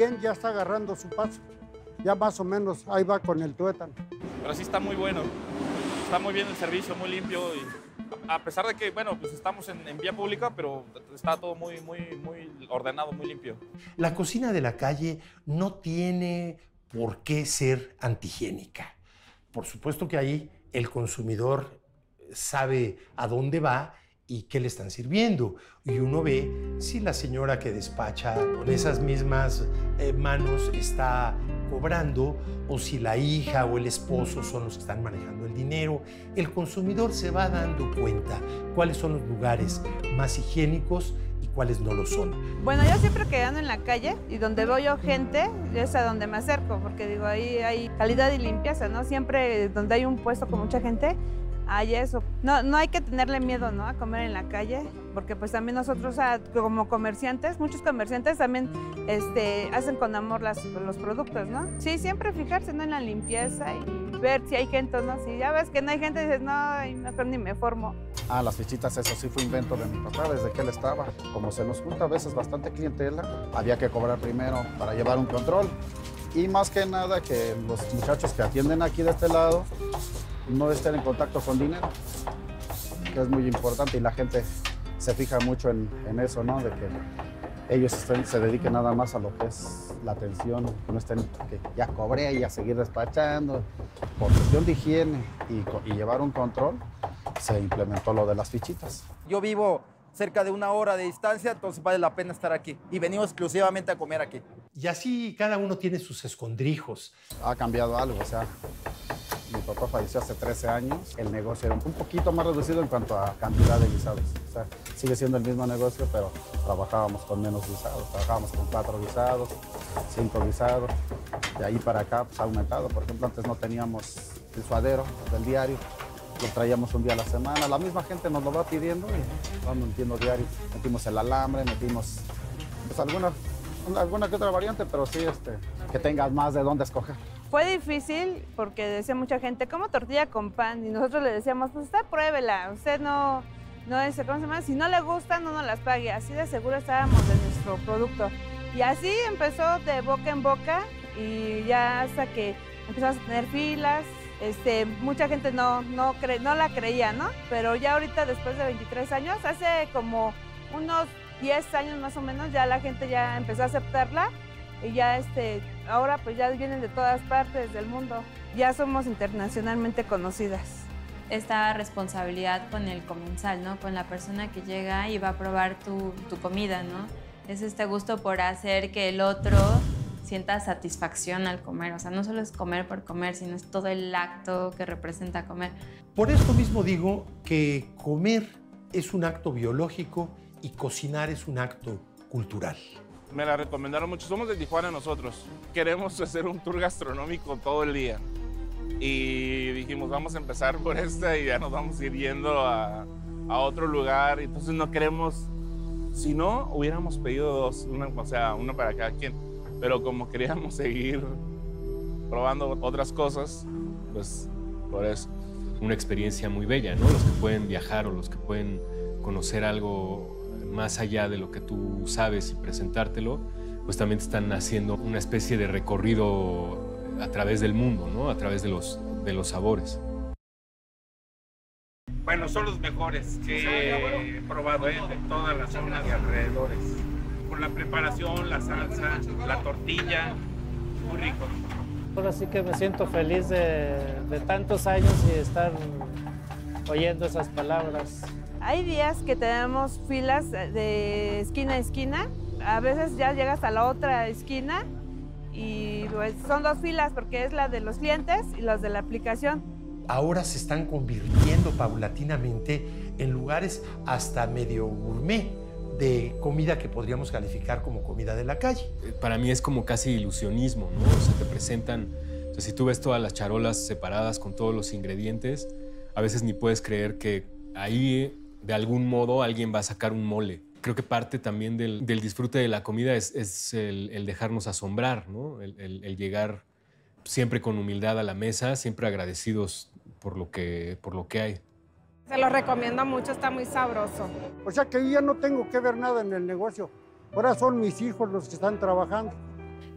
bien, ya está agarrando su paso. Ya más o menos ahí va con el tuétano. Pero sí está muy bueno. Está muy bien el servicio, muy limpio. Y a pesar de que, bueno, pues estamos en vía pública, pero está todo muy ordenado, muy limpio. La cocina de la calle no tiene por qué ser antihigiénica. Por supuesto que ahí el consumidor sabe a dónde va y qué le están sirviendo. Y uno ve si la señora que despacha con esas mismas manos está cobrando o si la hija o el esposo son los que están manejando el dinero. El consumidor se va dando cuenta cuáles son los lugares más higiénicos y cuáles no lo son. Bueno, yo siempre que ando en la calle y donde veo yo gente, es a donde me acerco, porque digo, ahí hay calidad y limpieza, ¿no? Siempre donde hay un puesto con mucha gente, hay eso. No hay que tenerle miedo, ¿no?, a comer en la calle, porque pues también nosotros como comerciantes, muchos comerciantes también hacen con amor los productos, ¿no? Sí, siempre fijarse, ¿no?, en la limpieza y ver si hay gente o no. Si ya ves que no hay gente, dices, no, mejor ni me formo. Las fichitas, eso sí fue invento de mi papá desde que él estaba. Como se nos junta a veces bastante clientela, había que cobrar primero para llevar un control. Y más que nada que los muchachos que atienden aquí de este lado no estén en contacto con dinero, que es muy importante y la gente se fija mucho en eso, ¿no? De que ellos se dediquen nada más a lo que es la atención, que no estén, que ya cobré y a seguir despachando. Por cuestión de higiene y llevar un control, se implementó lo de las fichitas. Yo vivo cerca de 1 hora de distancia, entonces vale la pena estar aquí. Y venimos exclusivamente a comer aquí. Y así cada uno tiene sus escondrijos. Ha cambiado algo, o sea, mi papá falleció hace 13 años. El negocio era un poquito más reducido en cuanto a cantidad de guisados. O sea, sigue siendo el mismo negocio, pero trabajábamos con menos guisados. Trabajábamos con 4 guisados, 5 guisados. De ahí para acá pues, ha aumentado. Por ejemplo, antes no teníamos el suadero del diario. Lo traíamos un día a la semana. La misma gente nos lo va pidiendo y vamos metiendo diario. Metimos el alambre, metimos pues, alguna que otra variante, pero sí que tengas más de dónde escoger. Fue difícil porque decía mucha gente, ¿cómo tortilla con pan? Y nosotros le decíamos, pues usted pruébela, usted no es, ¿cómo se llama? Si no le gusta, no nos las pague. Así de seguro estábamos de nuestro producto. Y así empezó de boca en boca y ya hasta que empezamos a tener filas. Mucha gente no la creía, ¿no? Pero ya ahorita, después de 23 años, hace como unos 10 años más o menos, ya la gente ya empezó a aceptarla. Y ya ahora pues ya vienen de todas partes del mundo. Ya somos internacionalmente conocidas. Esta responsabilidad con el comensal, ¿no? Con la persona que llega y va a probar tu comida, ¿no? Es este gusto por hacer que el otro sienta satisfacción al comer. O sea, no solo es comer por comer, sino es todo el acto que representa comer. Por esto mismo digo que comer es un acto biológico y cocinar es un acto cultural. Me la recomendaron mucho. Somos de Tijuana nosotros. Queremos hacer un tour gastronómico todo el día. Y dijimos, vamos a empezar por esta y ya nos vamos a ir yendo a otro lugar. Entonces no queremos... Si no, hubiéramos pedido 2, una para cada quien. Pero como queríamos seguir probando otras cosas, pues por eso. Una experiencia muy bella, ¿no? Los que pueden viajar o los que pueden conocer algo más allá de lo que tú sabes y presentártelo, pues también te están haciendo una especie de recorrido a través del mundo, ¿no? A través de los sabores. Bueno, son los mejores que he probado de todas las zonas y alrededores. Con la preparación, la salsa, la tortilla, muy rico. Ahora sí que me siento feliz de tantos años y estar oyendo esas palabras. Hay días que tenemos filas de esquina a esquina. A veces ya llegas a la otra esquina y pues son 2 filas porque es la de los clientes y los de la aplicación. Ahora se están convirtiendo paulatinamente en lugares hasta medio gourmet de comida que podríamos calificar como comida de la calle. Para mí es como casi ilusionismo, ¿no? O sea, te presentan, o sea, si tú ves todas las charolas separadas con todos los ingredientes, a veces ni puedes creer que ahí de algún modo alguien va a sacar un mole. Creo que parte también del disfrute de la comida es el dejarnos asombrar, ¿no? El llegar siempre con humildad a la mesa, siempre agradecidos por lo que hay. Se lo recomiendo mucho, está muy sabroso. O sea que yo ya no tengo que ver nada en el negocio. Ahora son mis hijos los que están trabajando.